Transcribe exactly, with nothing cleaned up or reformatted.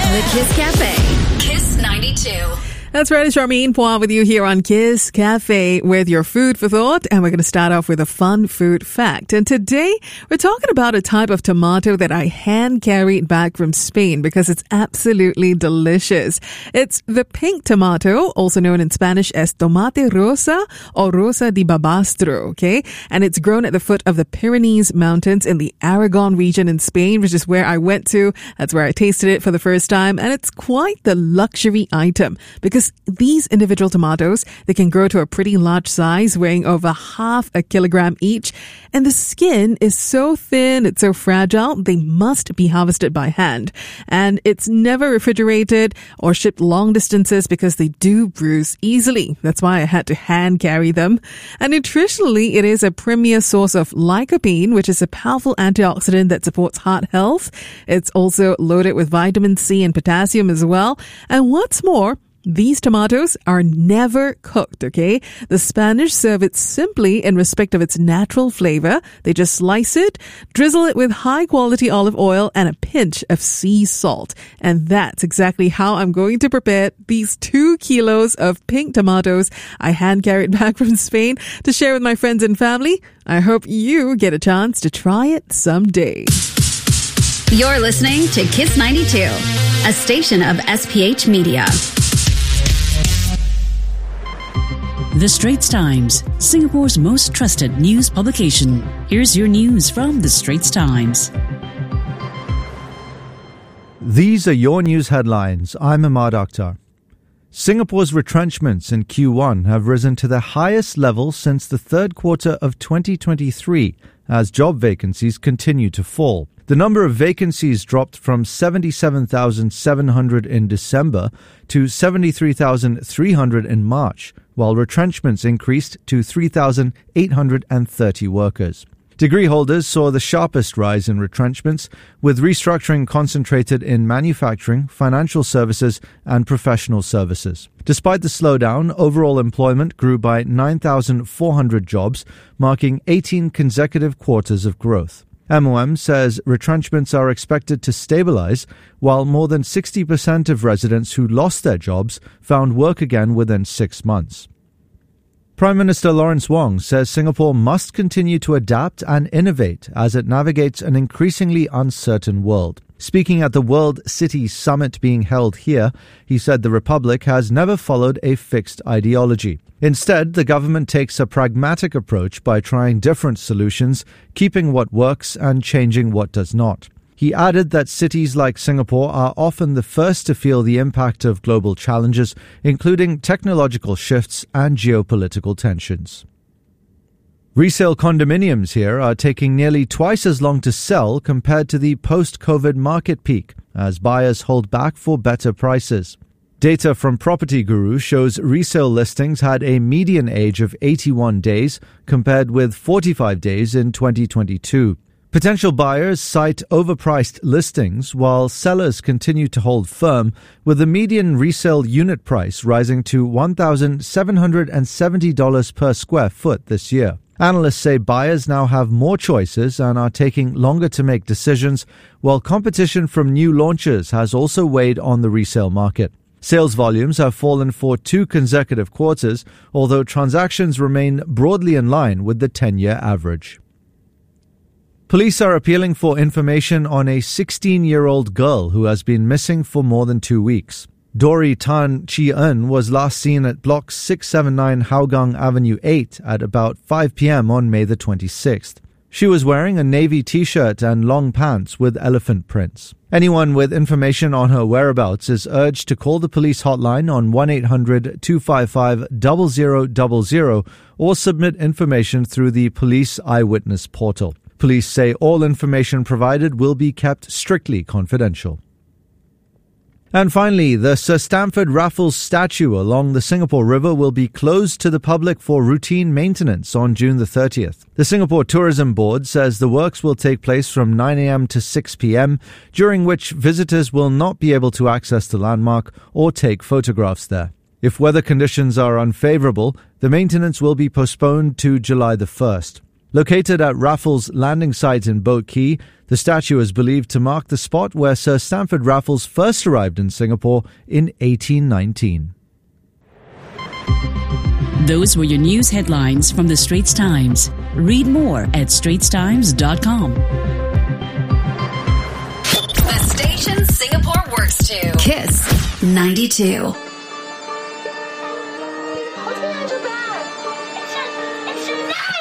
The Kiss Cafe. Kiss ninety-two. That's right, it's Charmaine Poir with you here on Kiss Cafe with your food for thought. And we're going to start off with a fun food fact. And today, we're talking about a type of tomato that I hand carried back from Spain because it's absolutely delicious. It's the pink tomato, also known in Spanish as tomate rosa or rosa de babastro, okay? And it's grown at the foot of the Pyrenees Mountains in the Aragon region in Spain, which is where I went to. That's where I tasted it for the first time. And it's quite the luxury item because Because these individual tomatoes, they can grow to a pretty large size, weighing over half a kilogram each. And the skin is so thin, it's so fragile, they must be harvested by hand. And it's never refrigerated or shipped long distances because they do bruise easily. That's why I had to hand carry them. And nutritionally, it is a premier source of lycopene, which is a powerful antioxidant that supports heart health. It's also loaded with vitamin C and potassium as well. And what's more, these tomatoes are never cooked, okay? The Spanish serve it simply in respect of its natural flavor. They just slice it, drizzle it with high-quality olive oil and a pinch of sea salt. And that's exactly how I'm going to prepare these two kilos of pink tomatoes I hand-carried back from Spain to share with my friends and family. I hope you get a chance to try it someday. You're listening to Kiss ninety-two, a station of S P H Media. The Straits Times, Singapore's most trusted news publication. Here's your news from The Straits Times. These are your news headlines. I'm Ahmad Akhtar. Singapore's retrenchments in Q one have risen to their highest level since the third quarter of twenty twenty-three, as job vacancies continue to fall. The number of vacancies dropped from seventy-seven thousand seven hundred in December to seventy-three thousand three hundred in March, while retrenchments increased to three thousand eight hundred thirty workers. Degree holders saw the sharpest rise in retrenchments, with restructuring concentrated in manufacturing, financial services, and professional services. Despite the slowdown, overall employment grew by nine thousand four hundred jobs, marking eighteen consecutive quarters of growth. M O M says retrenchments are expected to stabilize, while more than sixty percent of residents who lost their jobs found work again within six months. Prime Minister Lawrence Wong says Singapore must continue to adapt and innovate as it navigates an increasingly uncertain world. Speaking at the World Cities Summit being held here, he said the Republic has never followed a fixed ideology. Instead, the government takes a pragmatic approach by trying different solutions, keeping what works and changing what does not. He added that cities like Singapore are often the first to feel the impact of global challenges, including technological shifts and geopolitical tensions. Resale condominiums here are taking nearly twice as long to sell compared to the post-COVID market peak, as buyers hold back for better prices. Data from Property Guru shows resale listings had a median age of eighty-one days, compared with forty-five days in twenty twenty-two. Potential buyers cite overpriced listings, while sellers continue to hold firm, with the median resale unit price rising to one thousand seven hundred seventy dollars per square foot this year. Analysts say buyers now have more choices and are taking longer to make decisions, while competition from new launches has also weighed on the resale market. Sales volumes have fallen for two consecutive quarters, although transactions remain broadly in line with the ten-year average. Police are appealing for information on a sixteen-year-old girl who has been missing for more than two weeks. Dory Tan Chi Eun was last seen at Block six seventy-nine Hougang Avenue eight at about five p.m. on May the twenty-sixth. She was wearing a navy t-shirt and long pants with elephant prints. Anyone with information on her whereabouts is urged to call the police hotline on one eight hundred two five five zero zero zero zero or submit information through the Police Eyewitness Portal. Police say all information provided will be kept strictly confidential. And finally, the Sir Stamford Raffles statue along the Singapore River will be closed to the public for routine maintenance on June the thirtieth. The Singapore Tourism Board says the works will take place from nine a.m. to six p.m., during which visitors will not be able to access the landmark or take photographs there. If weather conditions are unfavorable, the maintenance will be postponed to July the first. Located at Raffles Landing Site in Boat Quay, The statue is believed to mark the spot where Sir Stamford Raffles first arrived in Singapore in eighteen nineteen. Those were your news headlines from the Straits Times. Read more at straits times dot com. The station Singapore works to. Kiss ninety-two.